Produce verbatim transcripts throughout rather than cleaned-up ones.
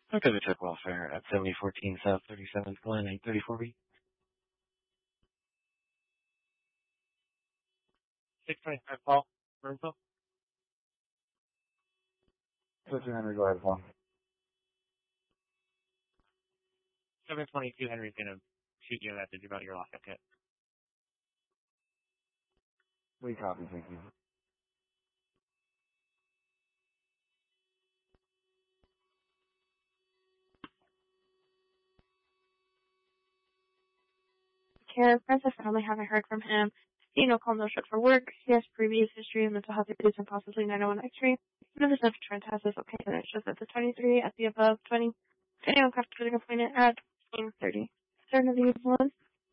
Okay, we took welfare at seventy fourteen South thirty-seventh Glen, eight thirty-four B. six twenty-five Paul, Burnville. Sister Henry, go ahead, Paul. seven twenty-two Henry's gonna shoot you a message about your lockup kit. We copy, thank you. Care, Princess family, haven't heard from him. See no call, no shut for work. He has previous history of mental health issues and possibly nine oh one X-ray. None of his trend test is okay, and it's just at the twenty-three at the above twenty. Anyone have to appointment at eight thirty. Start of the one.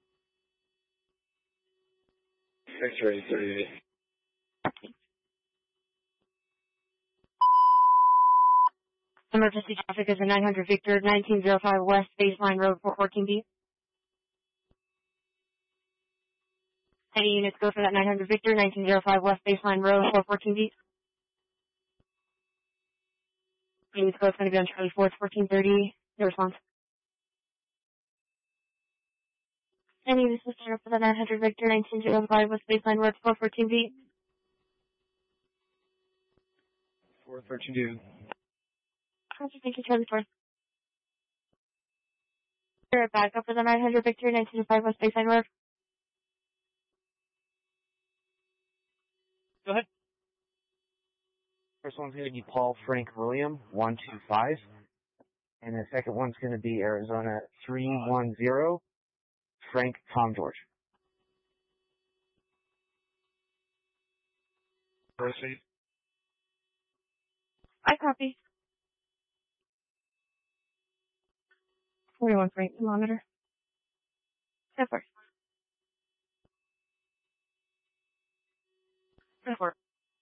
X-ray thirty-eight. Emergency traffic is a nine hundred Victor, nineteen oh five West Baseline Road, four fourteen B. Any units go for that nine hundred Victor, nineteen oh five West Baseline Road, four fourteen B. Units go, it's going to be on Charlie four, fourteen thirty. No response. Any units will start up for the nine hundred Victor, nineteen oh five West Baseline Road, four fourteen B. four thirteen. Thank you, Charlie four. You're back up for the nine hundred Victor, nineteen oh five West Baseline Road. Go ahead. First one's going to be Paul Frank William, one two five. And the second one's going to be Arizona three one zero, Frank Tom George. Proceed. I copy. forty-one Frank, monitor. Step four. Step four.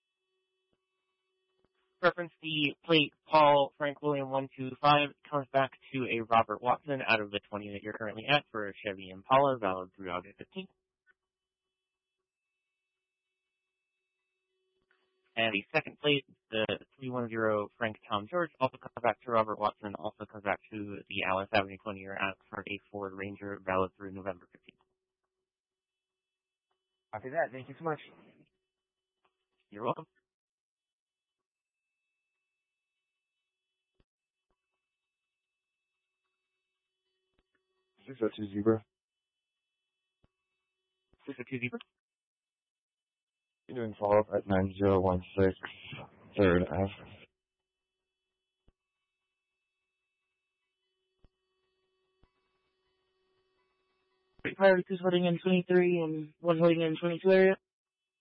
Reference the plate Paul Frank William one two five comes back to a Robert Watson out of the twenty that you're currently at for a Chevy Impala, valid through August fifteenth. And the second plate, the three one zero Frank Tom George, also comes back to Robert Watson, also comes back to the Alice Avenue twenty you're at for a Ford Ranger, valid through November fifteenth. After that, thank you so much. You're welcome. six oh two Zebra. six oh two Zebra. You're doing follow-up at nine zero one six, third F. Priorities holding in twenty-three and one holding in twenty-two area.